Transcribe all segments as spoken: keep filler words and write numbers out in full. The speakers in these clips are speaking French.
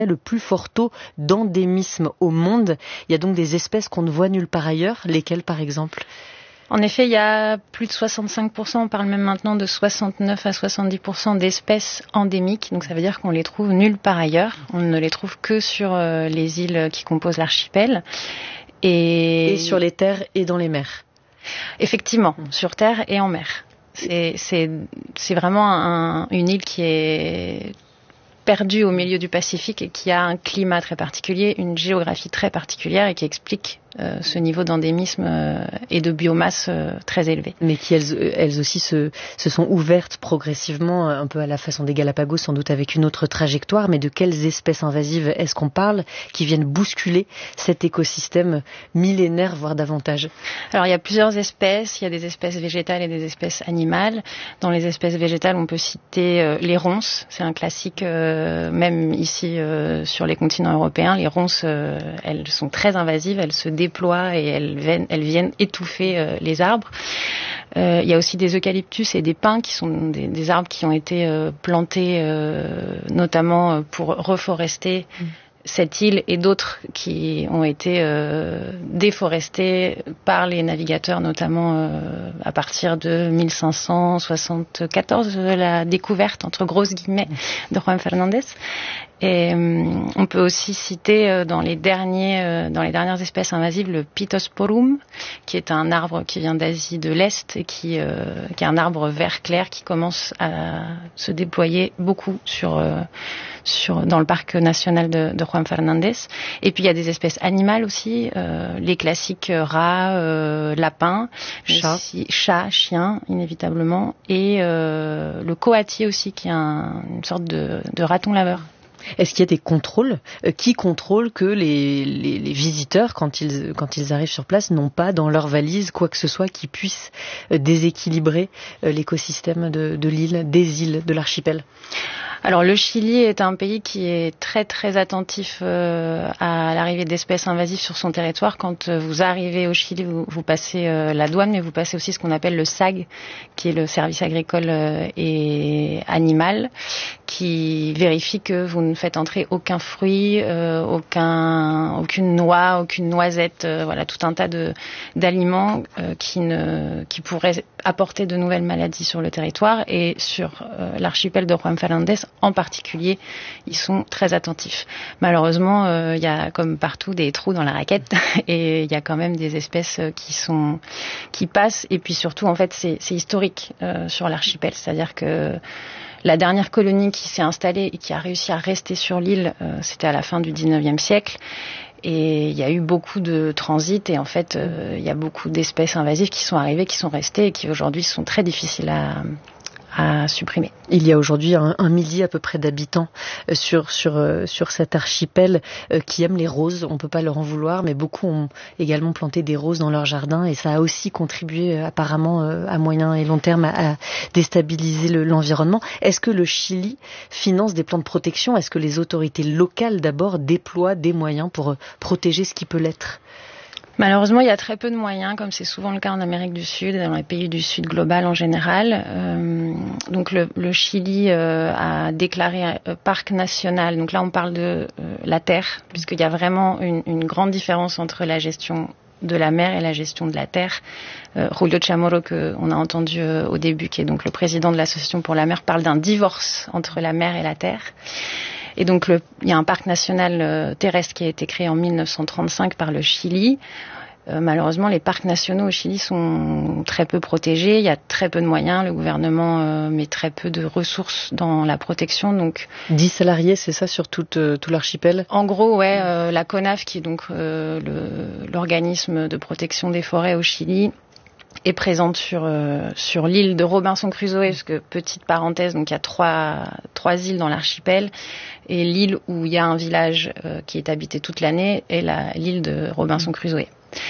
le plus fort taux d'endémisme au monde. Il y a donc des espèces qu'on ne voit nulle part ailleurs. Lesquelles, par exemple ? En effet, il y a plus de soixante-cinq pour cent, on parle même maintenant de soixante-neuf à soixante-dix pour cent d'espèces endémiques. Donc ça veut dire qu'on les trouve nulle part ailleurs. On ne les trouve que sur euh, les îles qui composent l'archipel. Et... et sur les terres et dans les mers. Effectivement, mmh. sur terre et en mer. C'est, c'est, c'est vraiment un, une île qui est perdue au milieu du Pacifique et qui a un climat très particulier, une géographie très particulière et qui explique euh, ce niveau d'endémisme euh, et de biomasse euh, très élevé. Mais qui elles, elles aussi se, se sont ouvertes progressivement, un peu à la façon des Galapagos, sans doute avec une autre trajectoire. Mais de quelles espèces invasives est-ce qu'on parle qui viennent bousculer cet écosystème millénaire, voire davantage ? Alors il y a plusieurs espèces, il y a des espèces végétales et des espèces animales. Dans les espèces végétales, on peut citer euh, les ronces, c'est un classique euh, même ici euh, sur les continents européens. Les ronces, euh, elles sont très invasives, elles se déploient et elles viennent, elles viennent étouffer euh, les arbres. Euh, il y a aussi des eucalyptus et des pins qui sont des, des arbres qui ont été euh, plantés euh, notamment pour reforester mmh. cette île et d'autres qui ont été euh, déforestés par les navigateurs, notamment euh, à partir de mille cinq cent soixante-quatorze, la découverte, entre grosses guillemets, de Juan Fernández. Et euh, on peut aussi citer euh, dans les derniers, euh, dans les dernières espèces invasives le Pittosporum, qui est un arbre qui vient d'Asie de l'Est et qui, euh, qui est un arbre vert clair qui commence à se déployer beaucoup sur, euh, sur dans le parc national de, de Juan Fernández. Et puis il y a des espèces animales aussi, euh, les classiques rats, euh, lapins, chats, chats, chiens inévitablement, et euh, le coati aussi, qui est un, une sorte de, de raton laveur. Est-ce qu'il y a des contrôles ? Qui contrôle que les, les, les visiteurs, quand ils, quand ils arrivent sur place, n'ont pas dans leur valise quoi que ce soit qui puisse déséquilibrer l'écosystème de, de l'île, des îles, de l'archipel ? Alors le Chili est un pays qui est très très attentif euh, à l'arrivée d'espèces invasives sur son territoire. Quand euh, vous arrivez au Chili, vous, vous passez euh, la douane, mais vous passez aussi ce qu'on appelle le S A G, qui est le service agricole euh, et animal, qui vérifie que vous ne faites entrer aucun fruit, euh, aucun, aucune noix, aucune noisette, euh, voilà, tout un tas de d'aliments euh, qui ne qui pourraient apporter de nouvelles maladies sur le territoire. Et sur euh, l'archipel de Juan Fernández en particulier, ils sont très attentifs. Malheureusement, euh, il y a comme partout des trous dans la raquette et il y a quand même des espèces qui sont qui passent. Et puis surtout, en fait, c'est, c'est historique euh, sur l'archipel, c'est-à-dire que la dernière colonie qui s'est installée et qui a réussi à rester sur l'île, euh, c'était à la fin du dix-neuvième siècle. Et il y a eu beaucoup de transit et en fait, euh, il y a beaucoup d'espèces invasives qui sont arrivées, qui sont restées et qui aujourd'hui sont très difficiles à à supprimer. Il y a aujourd'hui un, un millier à peu près d'habitants sur sur sur cet archipel euh, qui aiment les roses. On peut pas leur en vouloir, mais beaucoup ont également planté des roses dans leur jardin et ça a aussi contribué euh, apparemment euh, à moyen et long terme à, à déstabiliser le, l'environnement. Est-ce que le Chili finance des plans de protection ? Est-ce que les autorités locales d'abord déploient des moyens pour euh, protéger ce qui peut l'être ? Malheureusement, il y a très peu de moyens, comme c'est souvent le cas en Amérique du Sud et dans les pays du Sud global en général. Euh, donc le, le Chili euh, a déclaré un euh, parc national. Donc là, on parle de euh, la terre, puisqu'il y a vraiment une, une grande différence entre la gestion de la mer et la gestion de la terre. Euh, Julio Chamorro, que on a entendu euh, au début, qui est donc le président de l'Association pour la mer, parle d'un divorce entre la mer et la terre. Et donc, le, il y a un parc national euh, terrestre qui a été créé en dix-neuf cent trente-cinq par le Chili. Euh, malheureusement, les parcs nationaux au Chili sont très peu protégés. Il y a très peu de moyens. Le gouvernement euh, met très peu de ressources dans la protection. Donc, dix salariés, c'est ça, sur tout, euh, tout l'archipel ? En gros, ouais. Euh, la CONAF, qui est donc euh, le, l'organisme de protection des forêts au Chili, est présente sur euh, sur l'île de Robinson Crusoe, parce que, petite parenthèse, donc il y a trois trois îles dans l'archipel et l'île où il y a un village euh, qui est habité toute l'année est la l'île de Robinson Crusoe.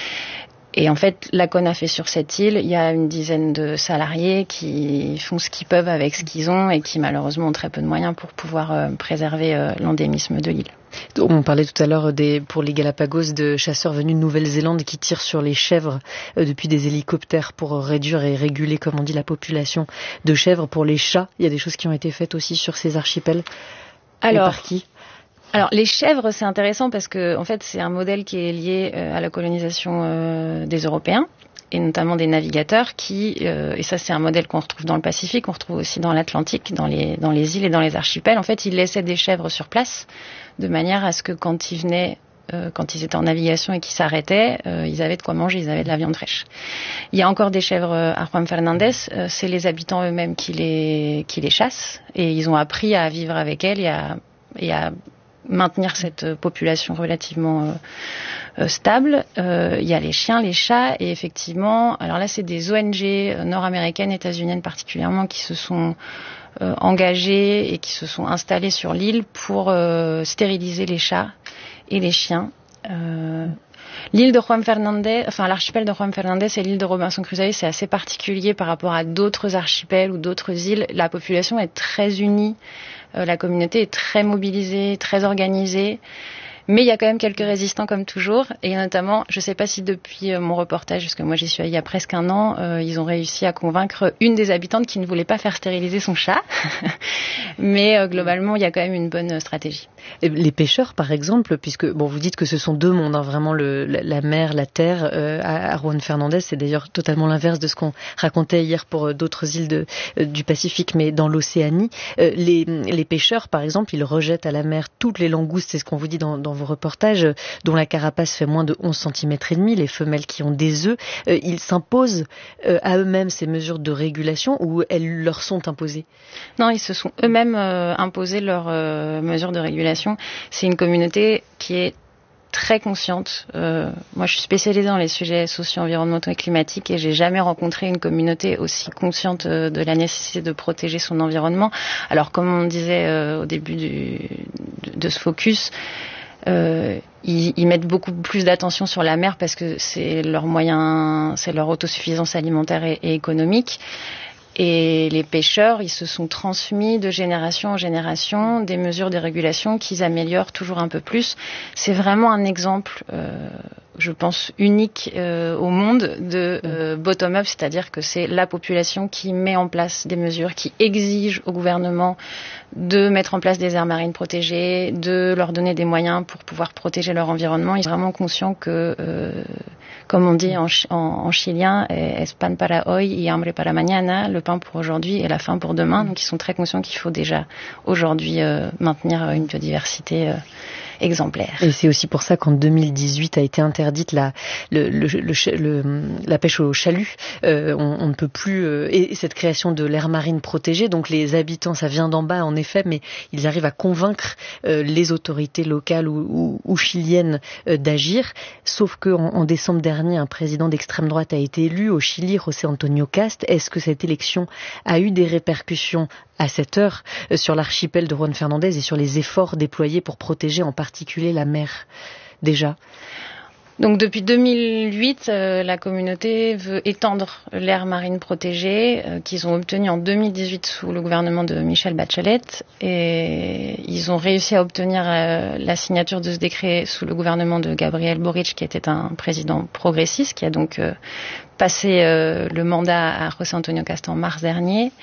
Et en fait, la CONAF est sur cette île, il y a une dizaine de salariés qui font ce qu'ils peuvent avec ce qu'ils ont et qui malheureusement ont très peu de moyens pour pouvoir euh, préserver euh, l'endémisme de l'île. On parlait tout à l'heure des, pour les Galapagos de chasseurs venus de Nouvelle-Zélande qui tirent sur les chèvres euh, depuis des hélicoptères pour réduire et réguler, comme on dit, la population de chèvres. Pour les chats, il y a des choses qui ont été faites aussi sur ces archipels. Alors, et par qui ? Alors les chèvres, c'est intéressant parce que en fait, c'est un modèle qui est lié euh, à la colonisation euh, des Européens, et notamment des navigateurs qui, euh, et ça c'est un modèle qu'on retrouve dans le Pacifique, on retrouve aussi dans l'Atlantique, dans les, dans les îles et dans les archipels. En fait, ils laissaient des chèvres sur place, de manière à ce que quand ils venaient, euh, quand ils étaient en navigation et qu'ils s'arrêtaient, euh, ils avaient de quoi manger, ils avaient de la viande fraîche. Il y a encore des chèvres à Juan Fernandez, euh, c'est les habitants eux-mêmes qui les, qui les chassent, et ils ont appris à vivre avec elles et à, et à maintenir cette population relativement euh, euh, stable. Euh, il y a les chiens, les chats, et effectivement, alors là c'est des O N G nord-américaines, états-uniennes particulièrement, qui se sont euh, engagées et qui se sont installées sur l'île pour euh, stériliser les chats et les chiens. Euh, L'île de Juan Fernandez, enfin l'archipel de Juan Fernandez et l'île de Robinson Crusoe, c'est assez particulier par rapport à d'autres archipels ou d'autres îles. La population est très unie, euh, la communauté est très mobilisée, très organisée. Mais il y a quand même quelques résistants comme toujours, et notamment, je ne sais pas si depuis mon reportage, parce que moi j'y suis allée il y a presque un an, euh, ils ont réussi à convaincre une des habitantes qui ne voulait pas faire stériliser son chat. Mais euh, globalement, il y a quand même une bonne stratégie. Et les pêcheurs, par exemple, puisque bon, vous dites que ce sont deux mondes, hein, vraiment le, la, la mer, la terre. Euh, à, à Juan Fernandez, c'est d'ailleurs totalement l'inverse de ce qu'on racontait hier pour euh, d'autres îles de, euh, du Pacifique, mais dans l'Océanie, euh, les, les pêcheurs, par exemple, ils rejettent à la mer toutes les langoustes, c'est ce qu'on vous dit dans, dans vos reportages, dont la carapace fait moins de onze centimètres et demi, les femelles qui ont des œufs. Euh, ils s'imposent euh, à eux-mêmes ces mesures de régulation, ou elles leur sont imposées? Non, ils se sont eux-mêmes euh, imposés leurs euh, mesures de régulation. C'est une communauté qui est très consciente. Euh, moi, je suis spécialisée dans les sujets socio-environnementaux et climatiques, et j'ai jamais rencontré une communauté aussi consciente euh, de la nécessité de protéger son environnement. Alors, comme on disait euh, au début du, de, de ce focus, euh, ils, ils mettent beaucoup plus d'attention sur la mer parce que c'est leur moyen, c'est leur autosuffisance alimentaire et, et économique. Et les pêcheurs, ils se sont transmis de génération en génération des mesures de régulation qu'ils améliorent toujours un peu plus. C'est vraiment un exemple, euh, je pense, unique euh, au monde de euh, bottom-up, c'est-à-dire que c'est la population qui met en place des mesures, qui exige au gouvernement de mettre en place des aires marines protégées, de leur donner des moyens pour pouvoir protéger leur environnement. Ils sont vraiment conscients que, euh, comme on dit en, en, en chilien, es pan para hoy y hambre para mañana, le pain pour aujourd'hui et la faim pour demain. Donc ils sont très conscients qu'il faut déjà aujourd'hui euh, maintenir une biodiversité euh, exemplaire. Et c'est aussi pour ça qu'en deux mille dix-huit a été interdite la, le, le, le, le, la pêche au chalut. Euh, on, on ne peut plus... Euh, et cette création de l'aire marine protégée, donc les habitants, ça vient d'en bas en effet, mais ils arrivent à convaincre euh, les autorités locales ou, ou, ou chiliennes euh, d'agir. Sauf qu'en en décembre dernier, un président d'extrême droite a été élu au Chili, José Antonio Cast. Est-ce que cette élection a eu des répercussions à cette heure euh, sur l'archipel de Juan Fernandez et sur les efforts déployés pour protéger en particulier la mer déjà? Donc depuis deux mille huit, euh, la communauté veut étendre l'aire marine protégée euh, qu'ils ont obtenue en deux mille dix-huit sous le gouvernement de Michelle Bachelet, et ils ont réussi à obtenir euh, la signature de ce décret sous le gouvernement de Gabriel Boric, qui était un président progressiste, qui a donc euh, passé euh, le mandat à José Antonio Cast en mars dernier.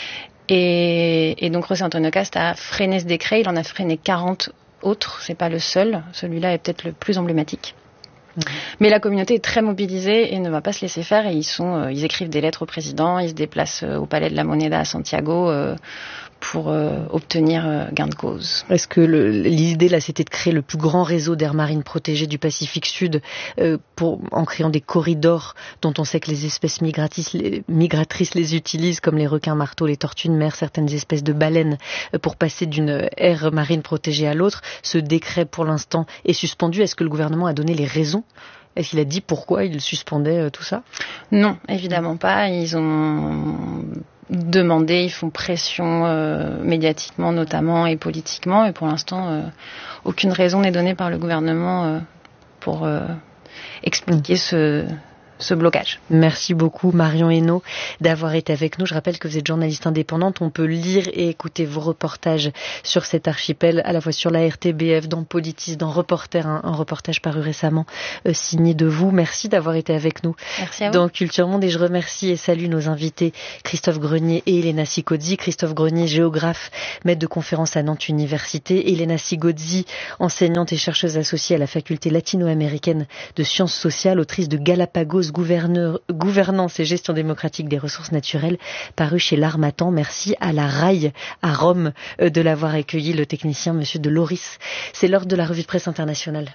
Et, et donc José Antonio Cast a freiné ce décret, il en a freiné quarante autres, c'est pas le seul, celui-là est peut-être le plus emblématique. Mmh. Mais la communauté est très mobilisée et ne va pas se laisser faire, et ils sont, euh, ils écrivent des lettres au président, ils se déplacent euh, au Palais de la Moneda à Santiago euh, pour euh, obtenir euh, gain de cause. Est-ce que le, l'idée là, c'était de créer le plus grand réseau d'aires marines protégées du Pacifique Sud euh, pour, en créant des corridors dont on sait que les espèces migratrices les, migratrices les utilisent, comme les requins marteaux, les tortues de mer, certaines espèces de baleines, euh, pour passer d'une aire marine protégée à l'autre? Ce décret, pour l'instant, est suspendu. Est-ce que le gouvernement a donné les raisons? Est-ce qu'il a dit pourquoi il suspendait euh, tout ça? Non, évidemment pas. Ils ont demandé, ils font pression euh, médiatiquement notamment et politiquement, et pour l'instant, euh, aucune raison n'est donnée par le gouvernement euh, pour euh, expliquer mmh. ce, ce blocage. Merci beaucoup Marion Hainaut d'avoir été avec nous. Je rappelle que vous êtes journaliste indépendante. On peut lire et écouter vos reportages sur cet archipel, à la fois sur la R T B F, dans Politis, dans Reporter, un, un reportage paru récemment euh, signé de vous. Merci d'avoir été avec nous Merci à vous. dans Culture Monde, et je remercie et salue nos invités Christophe Grenier et Elena Sicozzi. Christophe Grenier, géographe, maître de conférence à Nantes Université. Elena Sicozzi, enseignante et chercheuse associée à la faculté latino-américaine de sciences sociales, autrice de Galapagos, Gouverneur, gouvernance et gestion démocratique des ressources naturelles, paru chez l'Harmattan. Merci à la R A I à Rome de l'avoir accueilli, le technicien monsieur de Loris. C'est l'heure de la revue de presse internationale.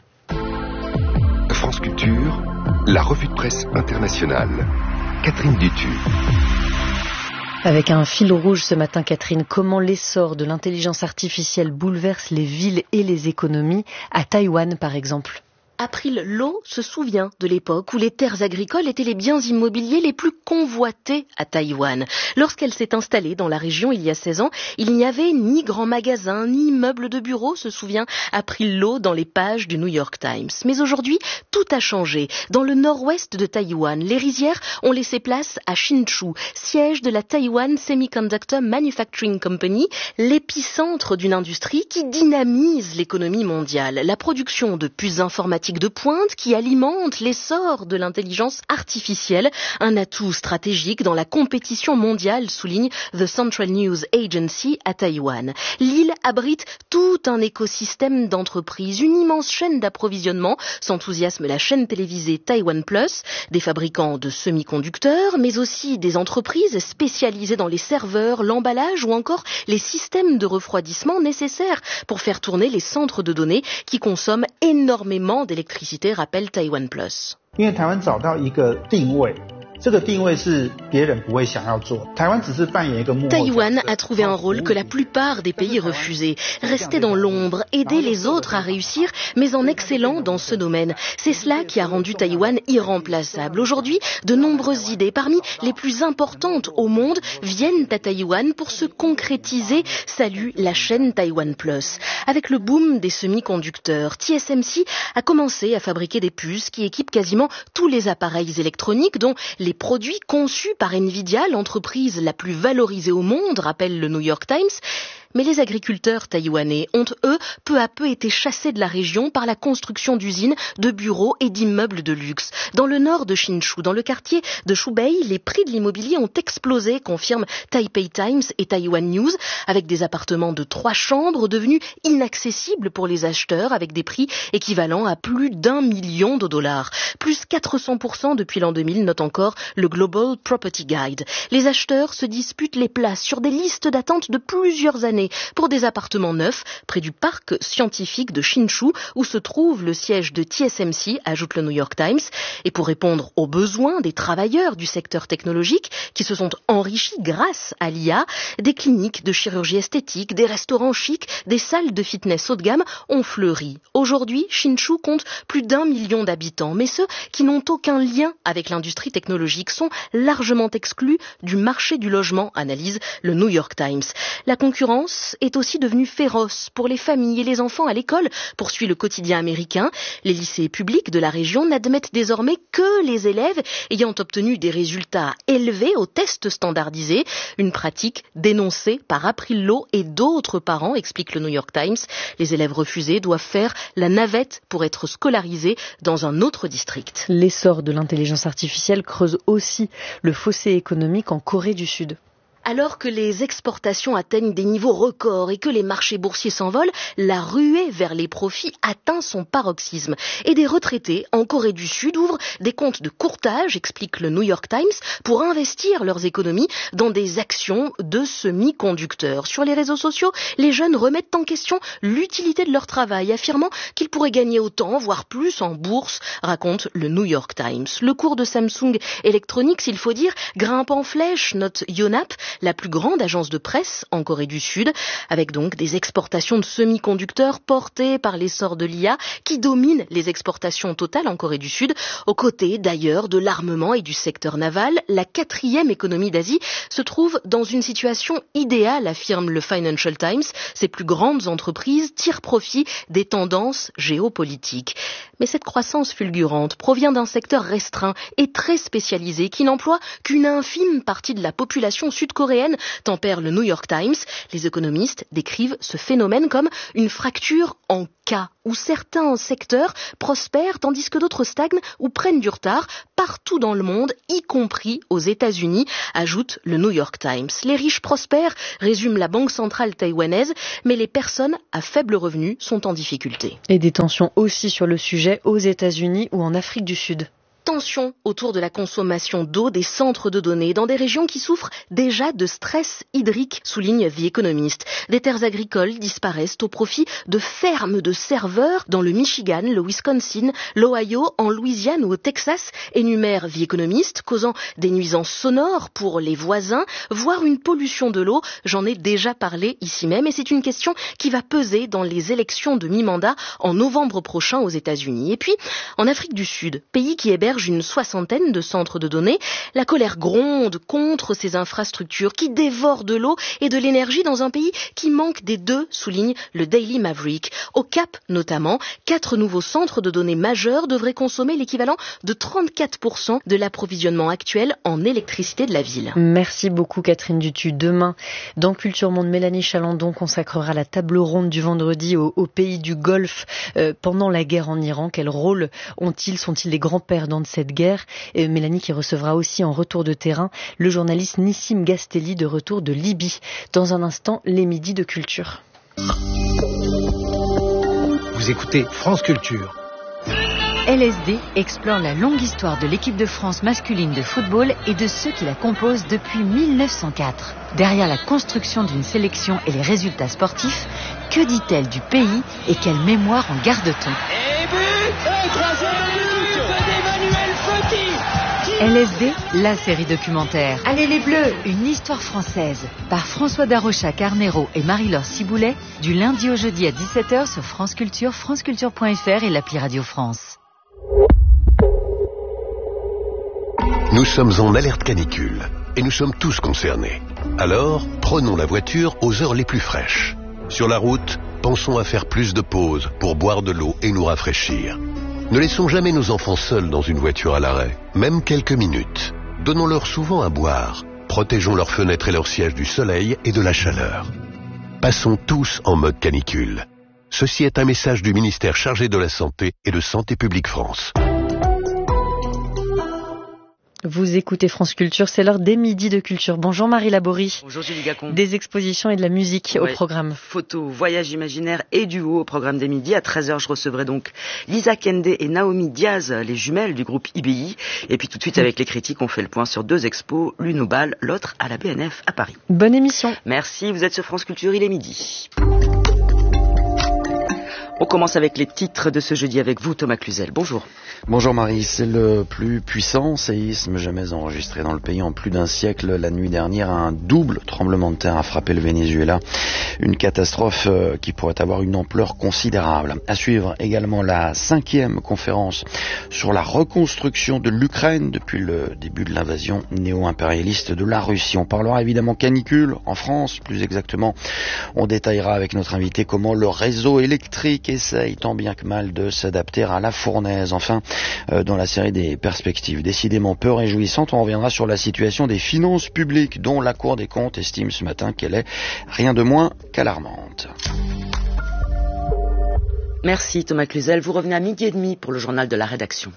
France Culture, la revue de presse internationale. Catherine Dutu. Avec un fil rouge ce matin, Catherine, comment l'essor de l'intelligence artificielle bouleverse les villes et les économies, à Taïwan par exemple? April Lo se souvient de l'époque où les terres agricoles étaient les biens immobiliers les plus convoités à Taïwan. Lorsqu'elle s'est installée dans la région il y a seize ans, il n'y avait ni grands magasins, ni immeubles de bureaux, se souvient April Lo dans les pages du New York Times. Mais aujourd'hui, tout a changé. Dans le nord-ouest de Taïwan, les rizières ont laissé place à Hsinchu, siège de la Taiwan Semiconductor Manufacturing Company, l'épicentre d'une industrie qui dynamise l'économie mondiale. La production de puces informatiques de pointe qui alimente l'essor de l'intelligence artificielle, un atout stratégique dans la compétition mondiale, souligne The Central News Agency à Taïwan. L'île abrite tout un écosystème d'entreprises, une immense chaîne d'approvisionnement, s'enthousiasme la chaîne télévisée Taiwan Plus, des fabricants de semi-conducteurs, mais aussi des entreprises spécialisées dans les serveurs, l'emballage ou encore les systèmes de refroidissement nécessaires pour faire tourner les centres de données qui consomment énormément d'électricité. L'électricité, rappelle Taiwan Plus. 因为台湾找到一个定位，这个定位是别人不会想要做。台湾只是扮演一个幕后角色。 Taïwan a trouvé un rôle que la plupart des pays refusaient. Rester dans l'ombre, aider les autres à réussir, mais en excellant dans ce domaine. C'est cela qui a rendu Taïwan irremplaçable. Aujourd'hui, de nombreuses idées, parmi les plus importantes au monde, viennent à Taïwan pour se concrétiser, salue la chaîne Taiwan Plus. Avec le boom des semi-conducteurs, T S M C a commencé à fabriquer des puces qui équipent quasiment tous les appareils électroniques, dont les produits conçus par Nvidia, l'entreprise la plus valorisée au monde, rappelle le New York Times. Mais les agriculteurs taïwanais ont, eux, peu à peu été chassés de la région par la construction d'usines, de bureaux et d'immeubles de luxe. Dans le nord de Hsinchu, dans le quartier de Hubei, les prix de l'immobilier ont explosé, confirment Taipei Times et Taiwan News, avec des appartements de trois chambres devenus inaccessibles pour les acheteurs, avec des prix équivalents à plus d'un million de dollars. Plus quatre cents pour cent depuis l'an deux mille, note encore le Global Property Guide. Les acheteurs se disputent les places sur des listes d'attente de plusieurs années pour des appartements neufs près du parc scientifique de Hsinchu où se trouve le siège de T S M C, ajoute le New York Times. Et pour répondre aux besoins des travailleurs du secteur technologique qui se sont enrichis grâce à l'I A, des cliniques de chirurgie esthétique, des restaurants chics, des salles de fitness haut de gamme ont fleuri. Aujourd'hui, Hsinchu compte plus d'un million d'habitants, mais ceux qui n'ont aucun lien avec l'industrie technologique sont largement exclus du marché du logement, analyse le New York Times. La concurrence est aussi devenue féroce pour les familles et les enfants à l'école, poursuit le quotidien américain. Les lycées publics de la région n'admettent désormais que les élèves ayant obtenu des résultats élevés aux tests standardisés, une pratique dénoncée par April Lo et d'autres parents, explique le New York Times. Les élèves refusés doivent faire la navette pour être scolarisés dans un autre district. L'essor de l'intelligence artificielle creuse aussi le fossé économique en Corée du Sud. Alors que les exportations atteignent des niveaux records et que les marchés boursiers s'envolent, la ruée vers les profits atteint son paroxysme. Et des retraités en Corée du Sud ouvrent des comptes de courtage, explique le New York Times, pour investir leurs économies dans des actions de semi-conducteurs. Sur les réseaux sociaux, les jeunes remettent en question l'utilité de leur travail, affirmant qu'ils pourraient gagner autant, voire plus en bourse, raconte le New York Times. Le cours de Samsung Electronics, il faut dire, grimpe en flèche, note Yonhap. la plus grande agence de presse en Corée du Sud, avec donc des exportations de semi-conducteurs portées par l'essor de l'I A qui domine les exportations totales en Corée du Sud, aux côtés d'ailleurs de l'armement et du secteur naval. La quatrième économie d'Asie se trouve dans une situation idéale, affirme le Financial Times. Ses plus grandes entreprises tirent profit des tendances géopolitiques. Mais cette croissance fulgurante provient d'un secteur restreint et très spécialisé qui n'emploie qu'une infime partie de la population sud-coréenne, tempère le New York Times. Les économistes décrivent ce phénomène comme une fracture en cas, où certains secteurs prospèrent tandis que d'autres stagnent ou prennent du retard partout dans le monde, y compris aux États-Unis, ajoute le New York Times. Les riches prospèrent, résume la Banque centrale taïwanaise, mais les personnes à faible revenu sont en difficulté. Et des tensions aussi sur le sujet aux États-Unis ou en Afrique du Sud. Tension autour de la consommation d'eau des centres de données dans des régions qui souffrent déjà de stress hydrique, souligne The Economist. Des terres agricoles disparaissent au profit de fermes de serveurs dans le Michigan, le Wisconsin, l'Ohio, en Louisiane ou au Texas, énumère The Economist, causant des nuisances sonores pour les voisins, voire une pollution de l'eau. J'en ai déjà parlé ici même et c'est une question qui va peser dans les élections de mi-mandat en novembre prochain aux États-Unis. Et puis, en Afrique du Sud, pays qui héberge une soixantaine de centres de données, la colère gronde contre ces infrastructures qui dévorent de l'eau et de l'énergie dans un pays qui manque des deux, souligne le Daily Maverick. Au Cap notamment, quatre nouveaux centres de données majeurs devraient consommer l'équivalent de trente-quatre pour cent de l'approvisionnement actuel en électricité de la ville. Merci beaucoup Catherine Dutu. Demain, dans Culture Monde, Mélanie Chalandon consacrera la table ronde du vendredi aux, aux pays du Golfe euh, pendant la guerre en Iran. Quel rôle ont-ils, sont-ils les grands perdants de cette guerre? Et Mélanie qui recevra aussi en retour de terrain le journaliste Nissim Gastelli de retour de Libye. Dans un instant, les midis de culture. Vous écoutez France Culture. L S D explore la longue histoire de l'équipe de France masculine de football et de ceux qui la composent depuis mille neuf cent quatre. Derrière la construction d'une sélection et les résultats sportifs, que dit-elle du pays et quelle mémoire en garde-t-on? Et but, un troisième but d'Emmanuel Foti. L S D, la série documentaire. Allez les Bleus, une histoire française par François Darocha Carnero et Marie-Laure Ciboulet, du lundi au jeudi à dix-sept heures sur France Culture, franceculture point f r et l'appli Radio France. Nous sommes en alerte canicule et nous sommes tous concernés. Alors, prenons la voiture aux heures les plus fraîches. Sur la route, pensons à faire plus de pauses pour boire de l'eau et nous rafraîchir. Ne laissons jamais nos enfants seuls dans une voiture à l'arrêt, même quelques minutes. Donnons-leur souvent à boire. Protégeons leurs fenêtres et leurs sièges du soleil et de la chaleur. Passons tous en mode canicule. Ceci est un message du ministère chargé de la Santé et de Santé publique France. Vous écoutez France Culture, c'est l'heure des midis de culture. Bonjour Marie Laborie. Bonjour Julie Gacon. Des expositions et de la musique ouais, au programme. Photos, voyages imaginaires et duo au programme des midis. À treize heures, je recevrai donc Lisa Kende et Naomi Diaz, les jumelles du groupe I B I. Et puis tout de suite, avec les critiques, on fait le point sur deux expos, l'une au Bal, l'autre à la B N F à Paris. Bonne émission. Merci, vous êtes sur France Culture, il est midi. On commence avec les titres de ce jeudi avec vous, Thomas Cluzel. Bonjour. Bonjour Marie, c'est le plus puissant séisme jamais enregistré dans le pays en plus d'un siècle. La nuit dernière, un double tremblement de terre a frappé le Venezuela. Une catastrophe qui pourrait avoir une ampleur considérable. À suivre également la cinquième conférence sur la reconstruction de l'Ukraine depuis le début de l'invasion néo-impérialiste de la Russie. On parlera évidemment canicule en France, plus exactement. On détaillera avec notre invité comment le réseau électrique essaye tant bien que mal de s'adapter à la fournaise. Enfin, euh, dans la série des perspectives décidément peu réjouissantes, on reviendra sur la situation des finances publiques dont la Cour des comptes estime ce matin qu'elle est rien de moins qu'alarmante. Merci Thomas Cluzel. Vous revenez à midi et demi pour le journal de la rédaction.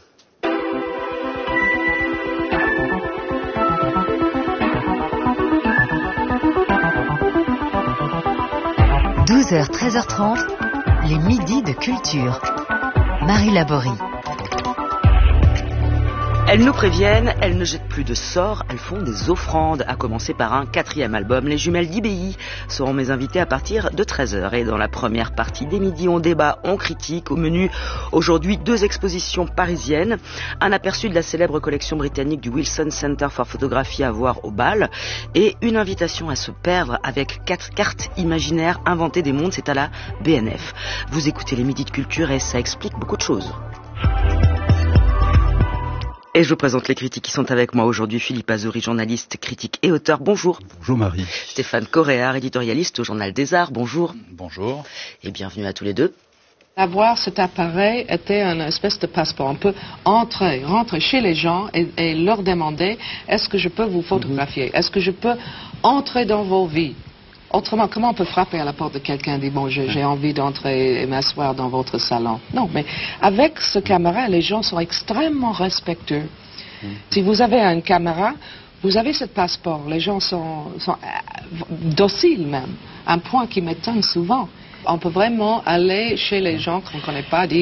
douze heures, treize heures trente, les midis de culture. Marie Laborie. Elles nous préviennent, elles ne jettent plus de sorts, elles font des offrandes, à commencer par un quatrième album. Les jumelles d'I B I seront mes invités à partir de treize heures. Et dans la première partie des midis, on débat, on critique. Au menu, aujourd'hui, deux expositions parisiennes. Un aperçu de la célèbre collection britannique du Wilson Center for Photography à voir au bal. Et une invitation à se perdre avec quatre cartes imaginaires inventées des mondes. C'est à la B N F. Vous écoutez les midis de culture et ça explique beaucoup de choses. Et je vous présente les critiques qui sont avec moi aujourd'hui. Philippe Azouri, journaliste, critique et auteur. Bonjour. Bonjour Marie. Stéphane Coréard, éditorialiste au Journal des Arts. Bonjour. Bonjour. Et bienvenue à tous les deux. Avoir cet appareil était une espèce de passeport. On peut entrer, rentrer chez les gens et, et leur demander est-ce que je peux vous photographier? Est-ce que je peux entrer dans vos vies? Autrement, comment on peut frapper à la porte de quelqu'un et dire, bon, j'ai envie d'entrer et m'asseoir dans votre salon? Non, mais avec ce caméra, les gens sont extrêmement respectueux. Mm. Si vous avez une caméra, vous avez ce passeport. Les gens sont, sont dociles même, un point qui m'étonne souvent. On peut vraiment aller chez les gens qu'on ne connaît pas, dire